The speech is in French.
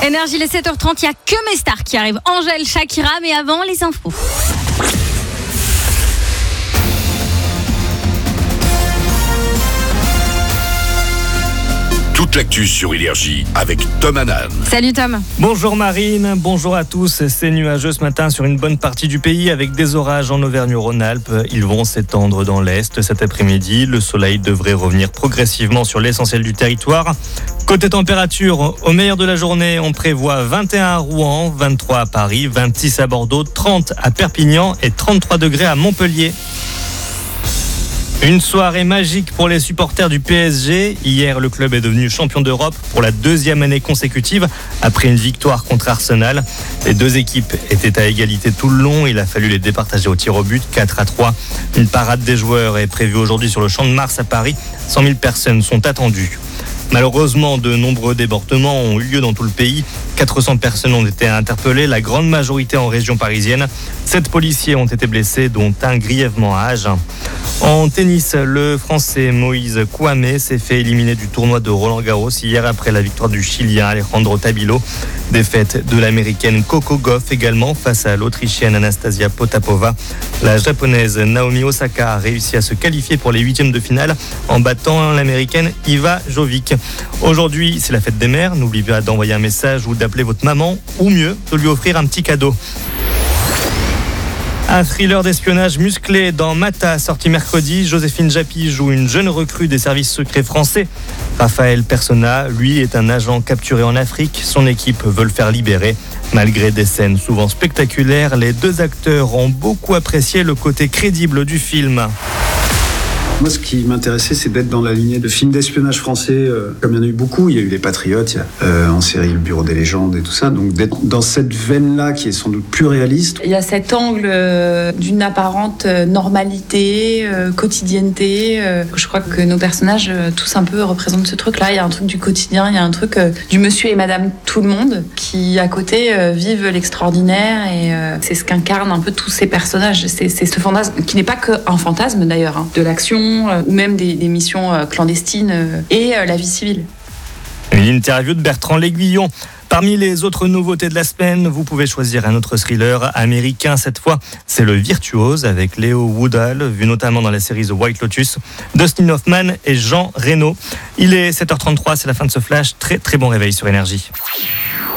Énergie, les 7h30, il n'y a que mes stars qui arrivent. Angèle, Shakira, mais avant, les infos. Toute l'actu sur Énergie avec Tom Hanan. Salut Tom. Bonjour Marine, bonjour à tous. C'est nuageux ce matin sur une bonne partie du pays avec des orages en Auvergne-Rhône-Alpes. Ils vont s'étendre dans l'Est cet après-midi. Le soleil devrait revenir progressivement sur l'essentiel du territoire. Côté température, au meilleur de la journée, on prévoit 21 à Rouen, 23 à Paris, 26 à Bordeaux, 30 à Perpignan et 33 degrés à Montpellier. Une soirée magique pour les supporters du PSG. Hier, le club est devenu champion d'Europe pour la deuxième année consécutive après une victoire contre Arsenal. Les deux équipes étaient à égalité tout le long. Il a fallu les départager au tir au but, 4-3. Une parade des joueurs est prévue aujourd'hui sur le Champ de Mars à Paris. 100 000 personnes sont attendues. Malheureusement, de nombreux débordements ont eu lieu dans tout le pays. 400 personnes ont été interpellées, la grande majorité en région parisienne. 7 policiers ont été blessés, dont un grièvement à Agen. En tennis, le Français Moïse Kouamé s'est fait éliminer du tournoi de Roland-Garros hier après la victoire du Chilien Alejandro Tabilo. Défaite de l'Américaine Coco Gauff également face à l'Autrichienne Anastasia Potapova. La Japonaise Naomi Osaka a réussi à se qualifier pour les huitièmes de finale en battant l'Américaine Iva Jovic. Aujourd'hui, c'est la fête des mères. N'oubliez pas d'envoyer un message ou d'appeler votre maman ou mieux, de lui offrir un petit cadeau. Un thriller d'espionnage musclé dans Mata, sorti mercredi. Joséphine Japy joue une jeune recrue des services secrets français. Raphaël Persona, lui, est un agent capturé en Afrique. Son équipe veut le faire libérer. Malgré des scènes souvent spectaculaires, les deux acteurs ont beaucoup apprécié le côté crédible du film. Moi, ce qui m'intéressait, c'est d'être dans la lignée de films d'espionnage français, comme il y en a eu beaucoup. Il y a eu Les Patriotes, il y a en série Le Bureau des légendes et tout ça. Donc d'être dans cette veine-là qui est sans doute plus réaliste. Il y a cet angle d'une apparente normalité, quotidienneté. Je crois que nos personnages, tous un peu, représentent ce truc-là. Il y a un truc du quotidien, il y a un truc du monsieur et madame tout le monde qui, à côté, vivent l'extraordinaire. Et c'est ce qu'incarnent un peu tous ces personnages. C'est ce fantasme qui n'est pas qu'un fantasme d'ailleurs, de l'action, ou même des missions clandestines et la vie civile. Une interview de Bertrand L'Aiguillon. Parmi les autres nouveautés de la semaine, vous pouvez choisir un autre thriller américain. Cette fois, c'est Le Virtuose avec Léo Woodall, vu notamment dans la série The White Lotus, Dustin Hoffman et Jean Reno. Il est 7h33, c'est la fin de ce flash. Très très bon réveil sur Énergie.